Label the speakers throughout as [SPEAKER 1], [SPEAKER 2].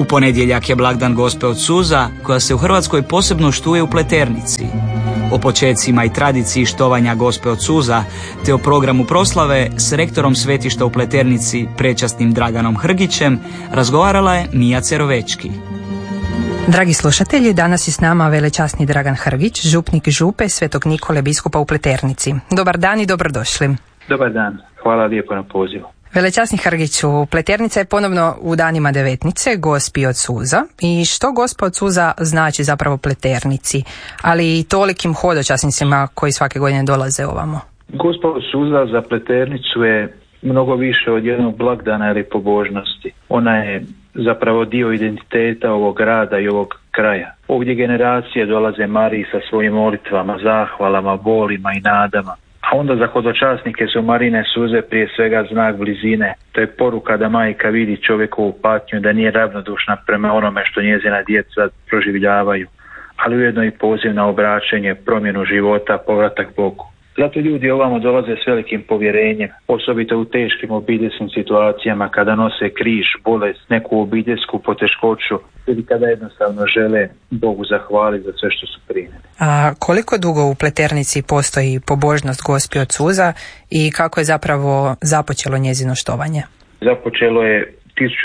[SPEAKER 1] U ponedjeljak je blagdan Gospe od suza, koja se u Hrvatskoj posebno štuje u Pleternici. O počecima i tradiciji štovanja Gospe od suza, te o programu proslave s rektorom svetišta u Pleternici, prečasnim Draganom Hrgićem, razgovarala je Mija Cerovečki.
[SPEAKER 2] Dragi slušatelji, danas je s nama velečasni Dragan Hrgić, župnik župe Svetog Nikole biskupa u Pleternici. Dobar dan i dobrodošli.
[SPEAKER 3] Dobar dan, hvala lijepo na pozivu.
[SPEAKER 2] Velečasni Hrgiću, Pleternica je ponovno u danima Devetnice, Gospi od suza. I što Gospa od suza znači zapravo Pleternici, ali i tolikim hodočasnicima koji svake godine dolaze ovamo?
[SPEAKER 3] Gospa od suza za Pleternicu je mnogo više od jednog blagdana ili pobožnosti. Ona je zapravo dio identiteta ovog grada i ovog kraja. Ovdje generacije dolaze Mariji sa svojim molitvama, zahvalama, bolima i nadama. A onda za hodočasnike su Marine suze prije svega znak blizine. To je poruka da majka vidi čovjekovu patnju, da nije ravnodušna prema onome što njezina djeca proživljavaju, ali ujedno i poziv na obraćanje, promjenu života, povratak Bogu. Zato ljudi ovamo dolaze s velikim povjerenjem, osobito u teškim obiteljskim situacijama kada nose križ, bolest, neku obiteljsku poteškoću ili kada jednostavno žele Bogu zahvaliti za sve što su primili.
[SPEAKER 2] A koliko dugo u Pleternici postoji pobožnost Gospi od suza i kako je zapravo započelo njezino štovanje?
[SPEAKER 3] Započelo je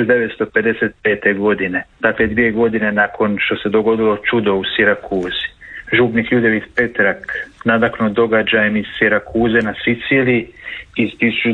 [SPEAKER 3] 1955. godine, dakle 2 godine nakon što se dogodilo čudo u Sirakuzi. Župnik Ljudevit Petrak, nadaknut događajem iz Sirakuze na Siciliji iz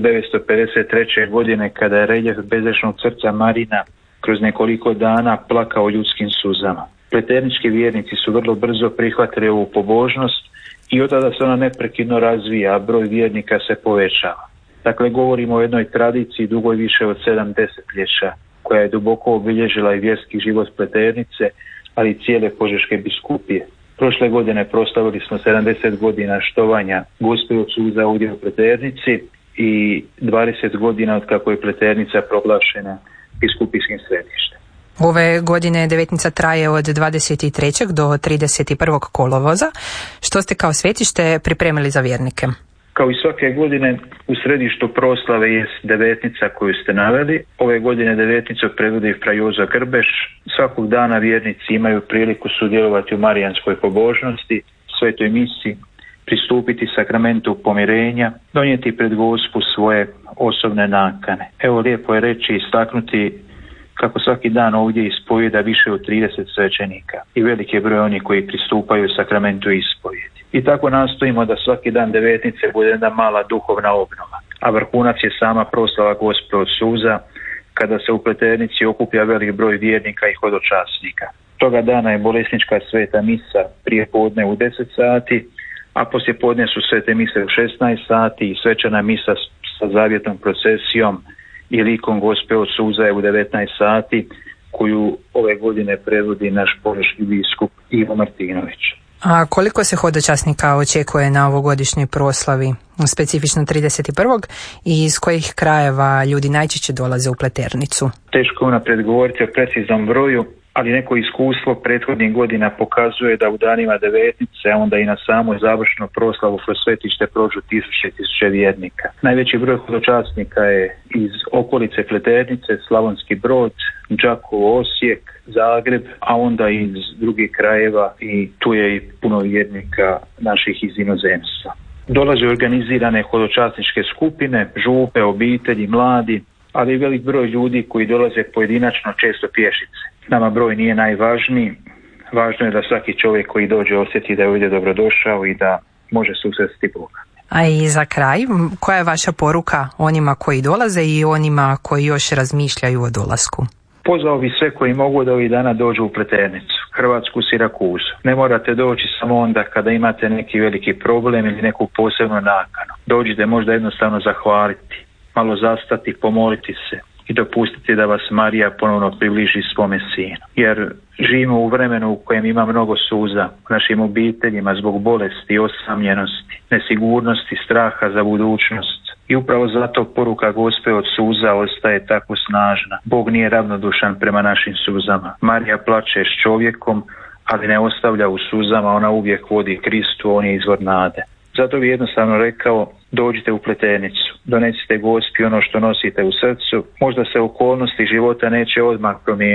[SPEAKER 3] 1953. godine kada je reljef bezgrešnog srca Marina kroz nekoliko dana plakao ljudskim suzama. Pleternički vjernici su vrlo brzo prihvatili ovu pobožnost i od tada se ona neprekidno razvija, a broj vjernika se povećava. Dakle, govorimo o jednoj tradiciji dugoj više od 7 desetljeća, koja je duboko obilježila i vjerski život Pleternice, ali i cijele Požeške biskupije. Prošle godine proslavili smo 70 godina štovanja Gospe od suza ovdje u Pleternici i 20 godina od kako je Pleternica proglašena biskupijskim svetištem.
[SPEAKER 2] Ove godine Devetnica traje od 23. do 31. kolovoza. Što ste kao svetište pripremili za vjernike?
[SPEAKER 3] Kao i svake godine u središtu proslave jest Devetnica koju ste naveli. Ove godine Devetnicu predvodi fra Jozo Grbeš. Svakog dana vjernici imaju priliku sudjelovati u marijanskoj pobožnosti, svetoj misi, pristupiti sakramentu pomirenja, donijeti pred Gospu svoje osobne nakane. Evo, lijepo je reći i istaknuti kako svaki dan ovdje ispovjeda više od 30 svećenika i veliki je broj onih koji pristupaju sakramentu ispovjedi. I tako nastojimo da svaki dan Devetnice bude jedna mala duhovna obnova, a vrhunac je sama proslava Gospe od suza, kada se u Pleternici okuplja velik broj vjernika i hodočasnika. Toga dana je bolesnička sveta misa prije podne u 10 sati, a poslije podne su svete mise u 16 sati i svečana misa sa zavjetnom procesijom i likom Gospe od suza je u 19 sati, koju ove godine predvodi naš požeški biskup Ivo Martinović.
[SPEAKER 2] A koliko se hodočasnika očekuje na ovogodišnjoj proslavi, specifično 31. i iz kojih krajeva ljudi najčešće dolaze u Pleternicu?
[SPEAKER 3] Teško je unaprijed govoriti o preciznom broju, ali neko iskustvo prethodnih godina pokazuje da u danima Devetnice, a onda i na samu završnu proslavu kroz svetište prođu tisuće vjernika. Najveći broj hodočasnika je iz okolice Pleternice, Slavonski Brod, Đakovo, Osijek, Zagreb, a onda i iz drugih krajeva i tu je i puno vjernika naših iz inozemstva. Dolaze organizirane hodočasničke skupine, župe, obitelji, mladi, ali i velik broj ljudi koji dolaze pojedinačno, često pješice. Nama broj nije najvažniji, važno je da svaki čovjek koji dođe osjeti da je ovdje dobrodošao i da može susresti Boga.
[SPEAKER 2] A i za kraj, koja je vaša poruka onima koji dolaze i onima koji još razmišljaju o dolasku?
[SPEAKER 3] Pozvao bi sve koji mogu da ovih dana dođu u Pleternicu, Hrvatsku Sirakuzu. Ne morate doći samo onda kada imate neki veliki problem ili neku posebnu nakanu. Dođite možda jednostavno zahvaliti, malo zastati, pomoliti se i dopustiti da vas Marija ponovno približi svome sinu. Jer živimo u vremenu u kojem ima mnogo suza u našim obiteljima zbog bolesti, osamljenosti, nesigurnosti, straha za budućnost. I upravo zato poruka Gospe od suza ostaje tako snažna. Bog nije ravnodušan prema našim suzama. Marija plače s čovjekom, ali ne ostavlja u suzama, ona uvijek vodi Kristu, on je izvor nade. Zato bi jednostavno rekao, dođite u Pleternicu, donesite Gospi ono što nosite u srcu, možda se okolnosti života neće odmah promijeniti,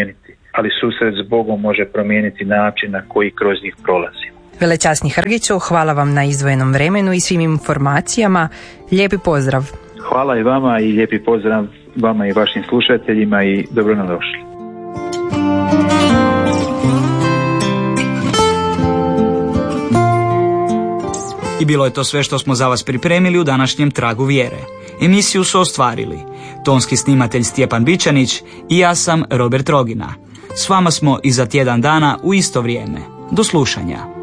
[SPEAKER 3] ali susret s Bogom može promijeniti način na koji kroz njih prolazimo.
[SPEAKER 2] Velečasni Hrgiću, hvala vam na izdvojenom vremenu i svim informacijama. Lijepi pozdrav.
[SPEAKER 3] Hvala i vama i lijepi pozdrav vama i vašim slušateljima i dobro nam došli.
[SPEAKER 1] I bilo je to sve što smo za vas pripremili u današnjem Tragu vjere. Emisiju su ostvarili tonski snimatelj Stjepan Bičanić i ja sam Robert Rogina. S vama smo i za tjedan dana u isto vrijeme. Do slušanja.